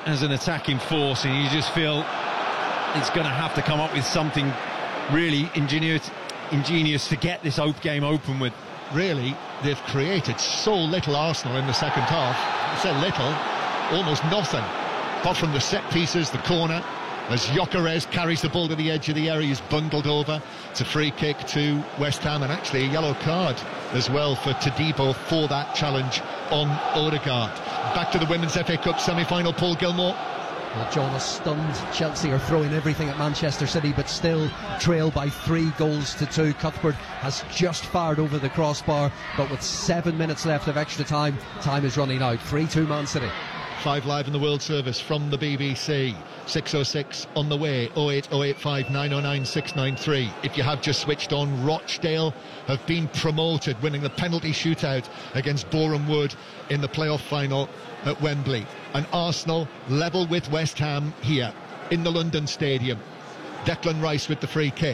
as an attacking force, and you just feel it's going to have to come up with something really ingenious to get this game open with. Really, they've created so little, Arsenal, in the second half. I say little, almost nothing, apart from the set pieces, the corner, as Gyökeres carries the ball to the edge of the area, he's bundled over. It's a free kick to West Ham, and actually a yellow card as well for Todibo for that challenge on Odegaard. Back to the Women's FA Cup semi-final, Paul Gilmore. Well, John, is stunned. Chelsea are throwing everything at Manchester City, but still trail by 3-2. Cuthbert has just fired over the crossbar, but with 7 minutes left of extra time, time is running out. 3-2 Man City. 5 Live in the World Service from the BBC. 6:06 on the way. 08085 909 693. If you have just switched on, Rochdale have been promoted, winning the penalty shootout against Boreham Wood in the playoff final at Wembley. And Arsenal level with West Ham here in the London Stadium. Declan Rice with the free kick.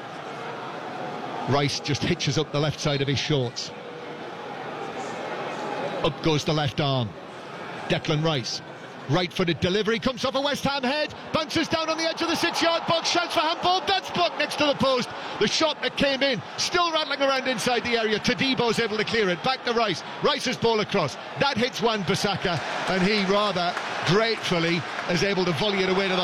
Rice just hitches up the left side of his shorts. Up goes the left arm. Declan Rice, right-footed delivery, comes off a West Ham head, bounces down on the edge of the 6-yard box, shouts for handball, that's blocked next to the post. The shot that came in, still rattling around inside the area. Todibo's able to clear it, back to Rice, Rice's ball across, that hits Wan-Bissaka, and he rather gratefully is able to volley it away to the